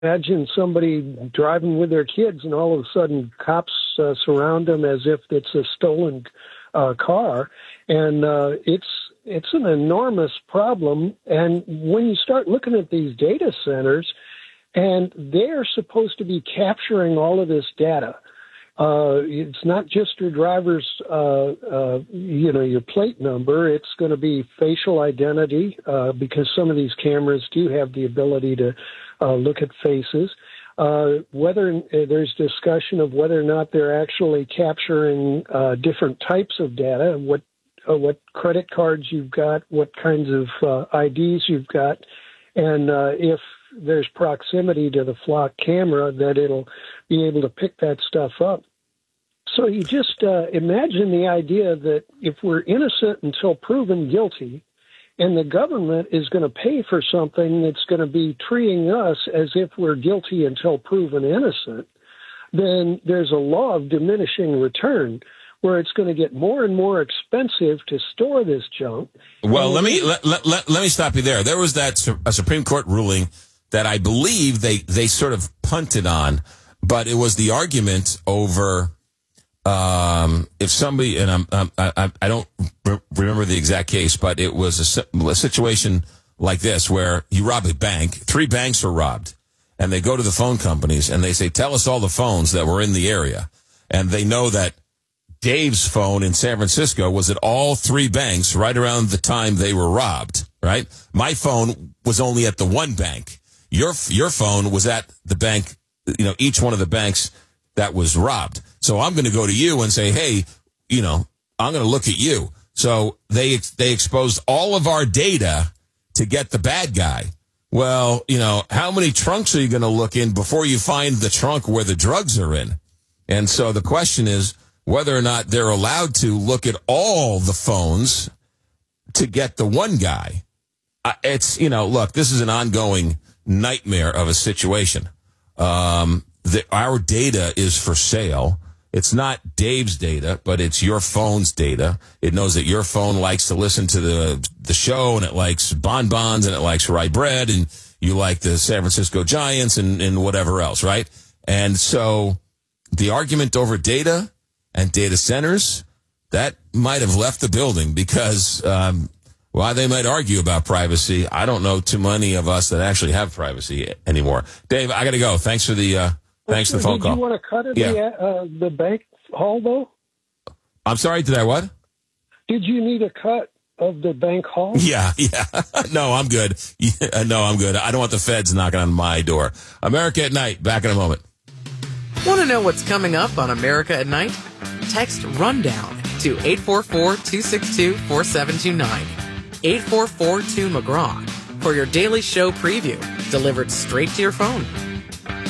Imagine somebody driving with their kids, and all of a sudden cops surround them as if it's a stolen car, and it's an enormous problem. And when you start looking at these data centers, and they're supposed to be capturing all of this data. It's not just your driver's, your plate number. It's going to be facial identity because some of these cameras do have the ability to look at faces. Whether there's discussion of whether or not they're actually capturing different types of data, what credit cards you've got, what kinds of IDs you've got, and if there's proximity to the flock camera, that it'll be able to pick that stuff up. So you just imagine the idea that if we're innocent until proven guilty, and the government is going to pay for something that's going to be treating us as if we're guilty until proven innocent, then there's a law of diminishing return where it's going to get more and more expensive to store this junk. Well, let me stop you there. There was a Supreme Court ruling that I believe they sort of punted on, but it was the argument over if somebody, and I don't remember the exact case, but it was a situation like this where you rob a bank. 3 banks are robbed, and they go to the phone companies and they say, "Tell us all the phones that were in the area," and they know that Dave's phone in San Francisco was at all 3 banks right around the time they were robbed. Right? My phone was only at the one bank. Your phone was at the bank, each one of the banks that was robbed. So I'm going to go to you and say, hey, I'm going to look at you. So they exposed all of our data to get the bad guy. Well, how many trunks are you going to look in before you find the trunk where the drugs are in? And so the question is whether or not they're allowed to look at all the phones to get the one guy. Look, this is an ongoing nightmare of a situation. Our data is for sale. It's not Dave's data, but it's your phone's data. It knows that your phone likes to listen to the show, and it likes bonbons, and it likes rye bread, and you like the San Francisco Giants and whatever else, right? And so the argument over data and data centers, that might have left the building because while they might argue about privacy, I don't know too many of us that actually have privacy anymore. Dave, I got to go. Thanks for the phone call. Did you want to cut in the bank haul, though? I'm sorry, did I what? Did you need a cut of the bank haul? Yeah. No, I'm good. No, I'm good. I don't want the feds knocking on my door. America at Night, back in a moment. Want to know what's coming up on America at Night? Text RUNDOWN to 844-262-4729. 844-2-McGraw for your daily show preview delivered straight to your phone.